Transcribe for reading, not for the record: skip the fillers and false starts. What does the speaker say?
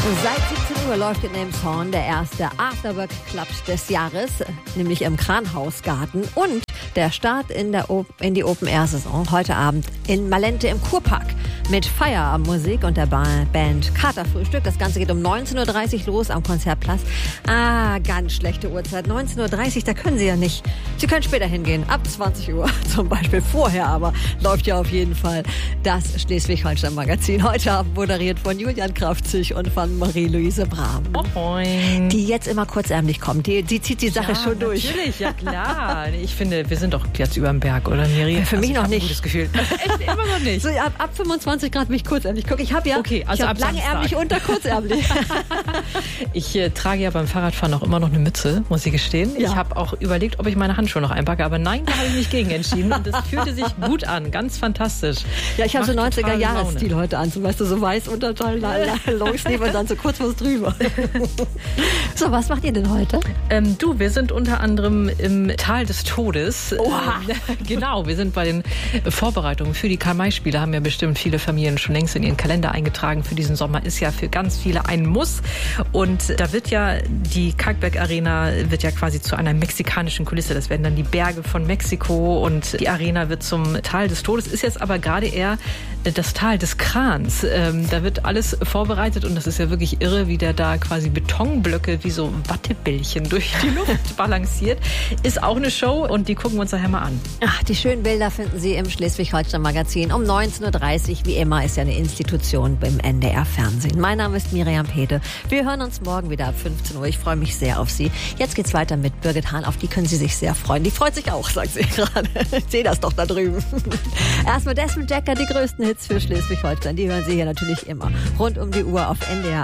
Seit 17 Uhr läuft in Elmshorn der erste Afterwork-Club des Jahres, nämlich im Kranhausgarten. Und der Start in die Open-Air-Saison heute Abend in Malente im Kurpark mit Feierabendmusik und der Band Katerfrühstück. Das Ganze geht um 19.30 Uhr los am Konzertplatz. Ganz schlechte Uhrzeit. 19.30 Uhr, da können Sie ja nicht. Sie können später hingehen, ab 20 Uhr zum Beispiel. Vorher aber läuft ja auf jeden Fall das Schleswig-Holstein-Magazin. Heute Abend moderiert von Julian Kraftzig und von Marie-Louise Brahm. Moin. Die jetzt immer kurzärmlich kommt. Sie zieht die Sache schon durch. Natürlich, ja klar. Ich finde, wir sind doch jetzt über dem Berg, oder Miri? Für mich noch nicht. Ein gutes Gefühl. Echt, immer noch nicht. So, ab 25 Grad bin ich kurzärmlich. Guck, ich habe ja ab langärmlich und kurzärmlich. Ich trage ja beim Fahrradfahren auch immer noch eine Mütze, muss ich gestehen. Ja. Ich habe auch überlegt, ob ich meine Handschuhe noch einpacke, aber nein, da habe ich mich gegen entschieden. Und das fühlte sich gut an, ganz fantastisch. Ja, ich habe so Macht total 90er-Jahres-Stil heute an. So, weißt du, so weiß Unterteil, Longsleeve und dann so kurz was drüber. So, was macht ihr denn heute? Wir sind unter anderem im Tal des Todes. Oha. Genau, wir sind bei den Vorbereitungen für die Karl-May-Spiele, haben ja bestimmt viele Familien schon längst in ihren Kalender eingetragen. Für diesen Sommer ist ja für ganz viele ein Muss. Und da wird ja die Kalkberg Arena wird ja quasi zu einer mexikanischen Kulisse. Das werden dann die Berge von Mexiko und die Arena wird zum Tal des Todes. Ist jetzt aber gerade eher das Tal des Krans. Da wird alles vorbereitet und das ist ja wirklich irre, wie der da quasi Betonblöcke wie so Wattebällchen durch die Luft balanciert. Ist auch eine Show und die gucken wir uns nachher mal an. Ach, die schönen Bilder finden Sie im Schleswig-Holstein-Magazin. Um 19.30 Uhr, wie immer, ist ja eine Institution beim NDR-Fernsehen. Mein Name ist Miriam Pede. Wir hören uns morgen wieder ab 15 Uhr. Ich freue mich sehr auf Sie. Jetzt geht's weiter mit Birgit Hahn. Auf die können Sie sich sehr freuen. Die freut sich auch, sagt sie gerade. Ich sehe das doch da drüben. Erstmal Desmond Dekker, die größten Hits für Schleswig-Holstein. Die hören Sie hier natürlich immer rund um die Uhr auf NDR